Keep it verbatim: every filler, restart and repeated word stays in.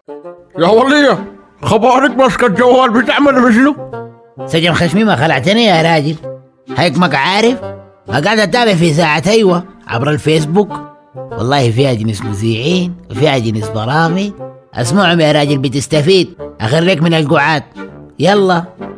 يا ولية، خبرك ماسكة الجوال بتعمل بشنو؟ سجن خشمي ما خلعتني يا راجل، هيك ما عارف. قاعد اتابع في ساعة ايوه عبر الفيسبوك، والله فيها جنس مذيعين وفيها جنس برامج، اسمعهم يا راجل بتستفيد، اخريك من القعاد. يلا.